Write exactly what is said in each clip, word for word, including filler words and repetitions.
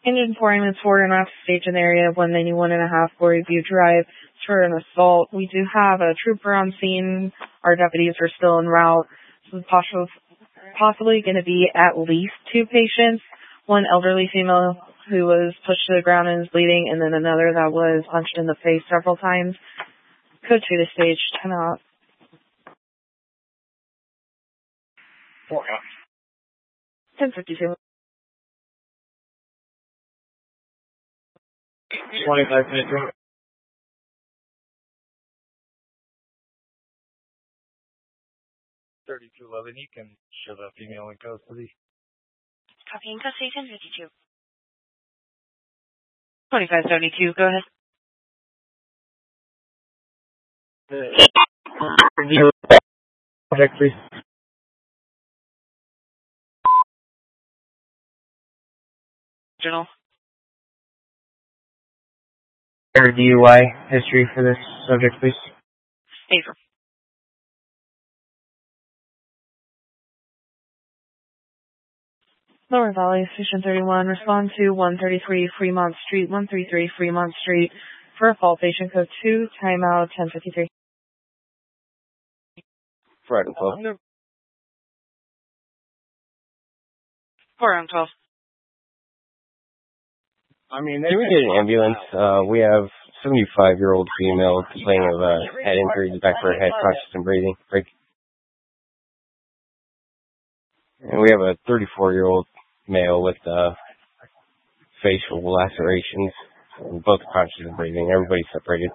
Engine four ambulance four and off stage in the area of one ninety-one and a half Glory View Drive for an assault. We do have a trooper on scene. Our deputies are still en route. This is possibly, possibly going to be at least two patients. One elderly female who was pushed to the ground and is bleeding, and then another that was punched in the face several times. Code two to stage, ten out. Four out. ten fifty-two. twenty-five minutes. thirty-two eleven, you can show the female in code, please. Copy in code ten fifty-two. twenty-five seventy-two, go ahead. Project, please. General. Air D U I history for this subject, please. Favor. Lower Valley, Station thirty-one, respond to one thirty-three Fremont Street, one thirty-three Fremont Street, for a fall patient code two, timeout ten fifty-three. Friday, twelve. four on twelve. I mean, can we get an ambulance? Uh, we have seventy-five-year-old female complaining of a head injury, the back of her head, conscious and breathing. Break. And we have a thirty-four-year-old male with uh, facial lacerations, both conscious and breathing. Everybody's separated.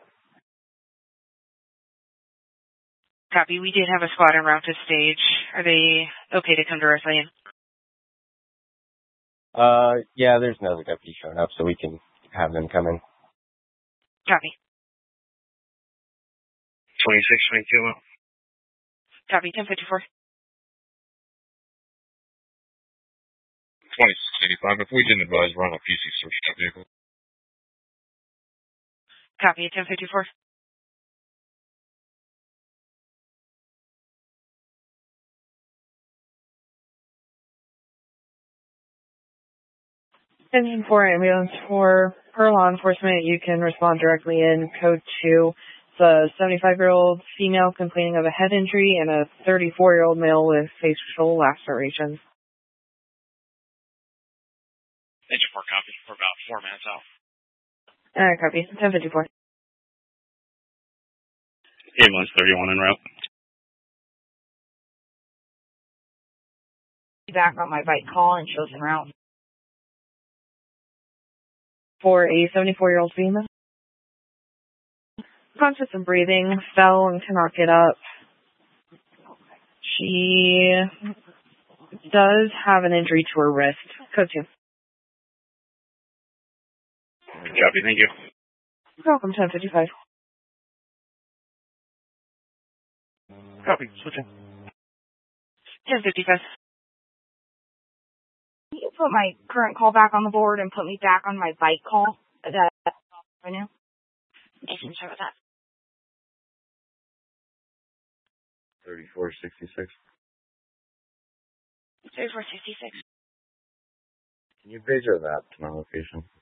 Copy. We did have a squad en route to stage. Are they okay to come directly in? Uh, yeah, there's another deputy showing up, so we can have them come in. Copy. twenty-six twenty-two. Copy. ten fifty-four. twenty-six eighty-five. If we didn't advise, run a P C search that vehicle. Copy. ten fifty-four. Engine four ambulance for per law enforcement, you can respond directly in code two. It's a seventy-five-year-old female complaining of a head injury and a thirty-four-year-old male with facial lacerations. Engine four copy. We're about four minutes out. Alright, copy. ten fifty-four. Ambulance thirty-one en route. Back on my bike call and shows en route. For a seventy-four-year-old female. Conscious and breathing, fell and cannot get up. She does have an injury to her wrist. Code two. Copy, thank you. Welcome, ten fifty-five. Copy, switching. ten fifty-five. Can you put my current call back on the board and put me back on my bike call? That right now? I can start with that. thirty-four sixty-six. thirty-four sixty-six. Can you page that to my location?